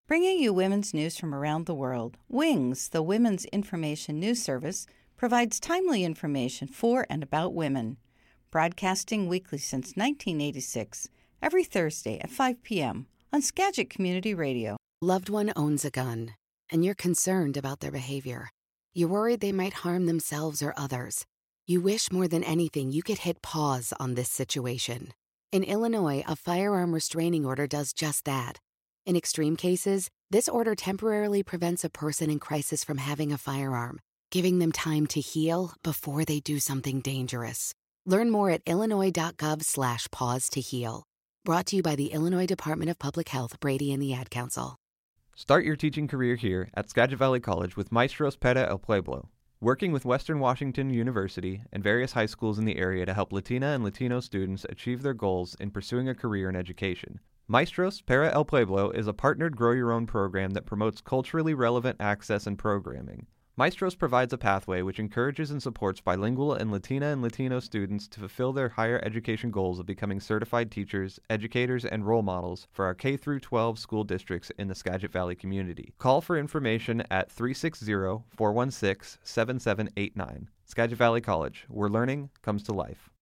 Bringing you women's news from around the world, Wings, the Women's Information News Service, provides timely information for and about women. Broadcasting weekly since 1986, every Thursday at 5 p.m. on Skagit Community Radio. Loved one owns a gun, and you're concerned about their behavior. You're worried they might harm themselves or others. You wish more than anything you could hit pause on this situation. In Illinois, a firearm restraining order does just that. In extreme cases, this order temporarily prevents a person in crisis from having a firearm, giving them time to heal before they do something dangerous. Learn more at illinois.gov/pause to heal. Brought to you by the Illinois Department of Public Health, Brady and the Ad Council. Start your teaching career here at Skagit Valley College with Maestros Para El Pueblo, working with Western Washington University and various high schools in the area to help Latina and Latino students achieve their goals in pursuing a career in education. Maestros Para El Pueblo is a partnered grow-your-own program that promotes culturally relevant access and programming. Maestros provides a pathway which encourages and supports bilingual and Latino students to fulfill their higher education goals of becoming certified teachers, educators, and role models for our K-12 school districts in the Skagit Valley community. Call for information at 360-416-7789. Skagit Valley College, where learning comes to life.